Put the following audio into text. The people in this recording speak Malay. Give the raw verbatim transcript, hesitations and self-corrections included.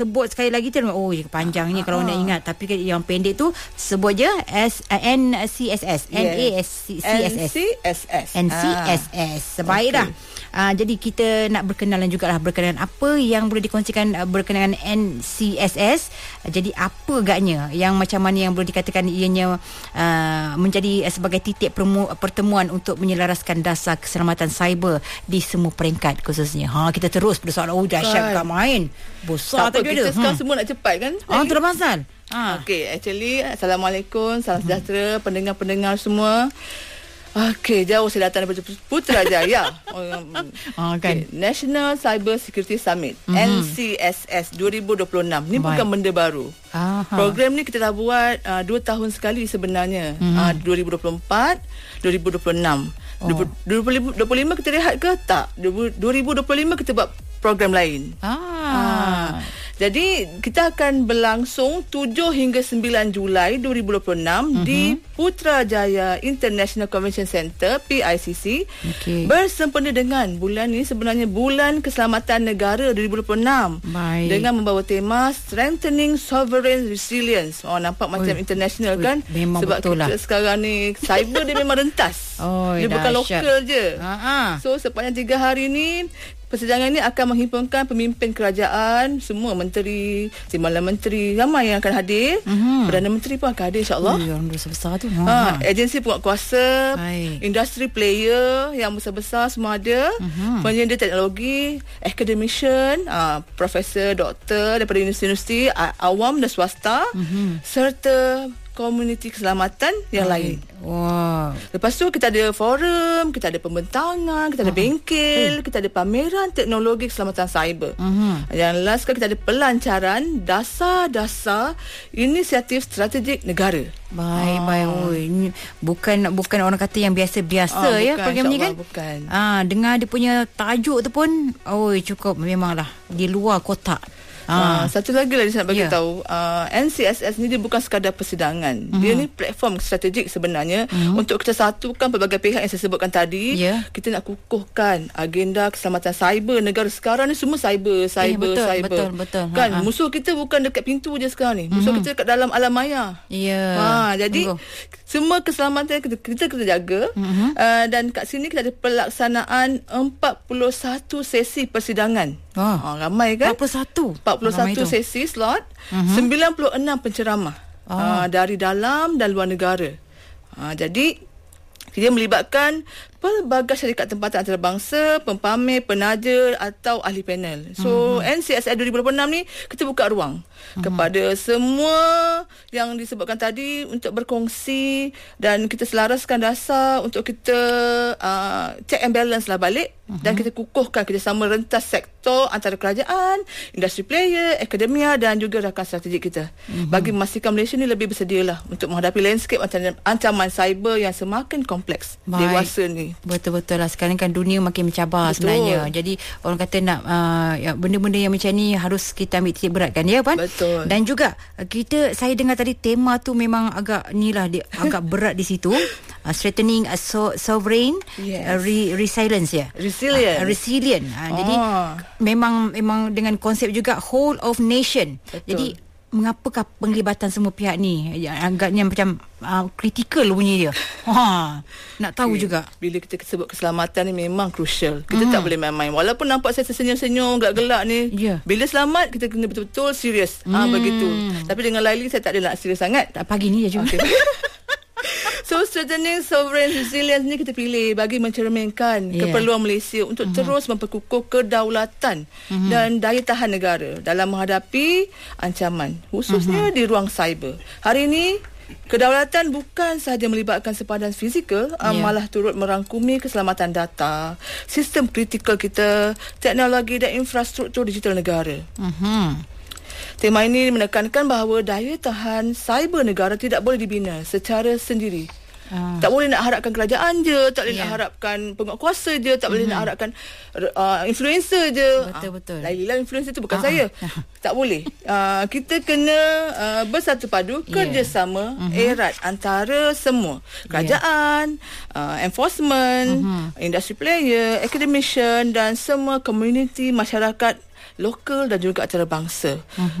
sebut sekali lagi tu, oh panjangnya kalau nak ingat, tapi yang pendek tu sebut je S N C S S, N A S C S S, N C S S. Sebaik dah. Uh, jadi kita nak berkenalan jugalah berkenaan apa yang boleh dikongsikan uh, berkenaan N C S S. Uh, jadi apa agaknya yang macam mana yang boleh dikatakan ianya uh, menjadi uh, sebagai titik permu- pertemuan untuk menyelaraskan dasar keselamatan cyber di semua peringkat khususnya. Ha, kita terus persoalan oh dahsyat bukan main. Besar tak tadi kita ada. Sekarang hmm. semua nak cepat kan? Ah, tu dah pasal. Ha. Okey, actually Assalamualaikum, salam sejahtera hmm. pendengar-pendengar semua. Okey, jauh saya datang daripada Putrajaya. oh, kan. Okay. National Cyber Security Summit, mm-hmm. N C S S dua ribu dua puluh enam. Ni Baik. bukan benda baru. Aha. Program ni kita dah buat uh, dua tahun sekali sebenarnya. Mm-hmm. Uh, dua ribu dua puluh empat, dua ribu dua puluh enam. Oh. dua ribu dua puluh lima kita rehat ke? Tak. dua ribu dua puluh lima kita buat program lain. Ah. Uh, Jadi kita akan berlangsung tujuh hingga sembilan Julai dua ribu dua puluh enam uh-huh. di Putrajaya International Convention Center P I C C. Okay. Bersempena dengan bulan ni sebenarnya Bulan Keselamatan Negara dua ribu dua puluh enam. Baik. Dengan membawa tema Strengthening Sovereign Resilience. Oh, nampak Ui. macam international Ui. kan? Memang sebab betul kita lah. sekarang ni cyber dia memang rentas. Oh, dia bukan lokal je. Uh-huh. So sepanjang tiga hari ni persidangan ini akan menghimpunkan pemimpin kerajaan, semua menteri, timbalan menteri, ramai yang akan hadir. Mm-hmm. Perdana Menteri pun akan hadir insya-Allah. Oh, yang besar-besar tu. Ha. Ha, agensi penguatkuasa, industri player yang besar-besar semua ada. Mm-hmm. Penyedia teknologi, academician, uh, profesor, doktor daripada universiti-universiti awam dan swasta, mm-hmm. serta komuniti keselamatan yang Hai. lain. Wow. Lepas tu kita ada forum, kita ada pembentangan, kita ada uh-huh. bengkel, uh. kita ada pameran teknologi keselamatan cyber. Uh-huh. Yang last sekali kita ada pelancaran dasar-dasar inisiatif strategik negara. Baik, ah. baik. Oh, ini bukan bukan orang kata yang biasa-biasa ah, ya program ni kan? Bukan. Ah, dengar dia punya tajuk tu pun, oh cukup memanglah di luar kotak. Uh, satu lagi lagi saya nak bagi yeah. tahu uh, N C S S ni dia bukan sekadar persidangan. Mm-hmm. Dia ni platform strategik sebenarnya mm-hmm. untuk kita satukan pelbagai pihak yang saya sebutkan tadi. Yeah. Kita nak kukuhkan agenda keselamatan cyber negara sekarang ni semua cyber, cyber, eh, betul, cyber. Betul, betul. Kan ha, ha. musuh kita bukan dekat pintu je sekarang ni. Musuh mm-hmm. kita dekat dalam alam maya. Ya. Yeah. Ha, jadi Tunggu. semua keselamatan kita kita kena jaga. Mm-hmm. Uh, dan kat sini kita ada pelaksanaan empat puluh satu sesi persidangan. Oh, ha, ramai kan? empat puluh satu empat puluh satu sesi slot, uh-huh. sembilan puluh enam penceramah oh. uh, dari dalam dan luar negara. Uh, jadi dia melibatkan pelbagai syarikat tempatan antarabangsa, pempamer, penaja atau ahli panel. So uh-huh. N C S S dua ribu dua puluh enam ni kita buka ruang uh-huh. kepada semua yang disebutkan tadi untuk berkongsi dan kita selaraskan dasar untuk kita uh, check and balance lah balik uh-huh. dan kita kukuhkan kerjasama rentas sektor antara kerajaan, industri player, akademia dan juga rakan strategik kita uh-huh. bagi memastikan Malaysia ni lebih bersedialah untuk menghadapi landscape ancaman cyber yang semakin kompleks Baik. dewasa ni. Betul-betul lah. Sekarang kan dunia makin mencabar Betul. sebenarnya. Jadi orang kata nak uh, ya, benda-benda yang macam ni harus kita ambil titik berat kan ya Pan? Betul. Dan juga kita saya dengar tadi tema tu memang agak ni lah dia, agak berat di situ. Uh, strengthening a so, sovereign yes. uh, re, resilience ya. Resilient. Uh, resilient. Uh, oh. Jadi memang memang dengan konsep juga whole of nation. Betul. Jadi mengapakah penglibatan semua pihak ni agaknya macam uh, kritikal bunyi dia. Ha, nak tahu okay. juga. Bila kita sebut keselamatan ni memang crucial. Kita mm. tak boleh main-main. Walaupun nampak saya tersenyum-senyum, gelak-gelak ni. Yeah. Bila selamat kita kena betul-betul serius. Mm. Ha begitu. Tapi dengan Laili saya tak ada nak serius sangat. Pagi ni je juga. Okay. So strengthening sovereign resilience ni kita pilih bagi mencerminkan yeah. keperluan Malaysia untuk uh-huh. terus memperkukuh kedaulatan uh-huh. dan daya tahan negara dalam menghadapi ancaman khususnya uh-huh. di ruang cyber. Hari ini kedaulatan bukan sahaja melibatkan sempadan fizikal, yeah. malah turut merangkumi keselamatan data, sistem kritikal kita, teknologi dan infrastruktur digital negara. Uh-huh. Tema ini menekankan bahawa daya tahan cyber negara tidak boleh dibina secara sendiri. Uh. Tak boleh nak harapkan kerajaan je, tak boleh yeah. nak harapkan penguatkuasa je, tak mm-hmm. boleh nak harapkan uh, influencer je. Betul-betul. Ah, Laila influencer tu bukan uh-huh. saya. Tak boleh. Uh, kita kena uh, bersatu padu, yeah. kerjasama uh-huh. erat antara semua. Kerajaan, yeah. uh, enforcement, uh-huh. industri player, academician dan semua komuniti masyarakat lokal dan juga antarabangsa. Uh-huh.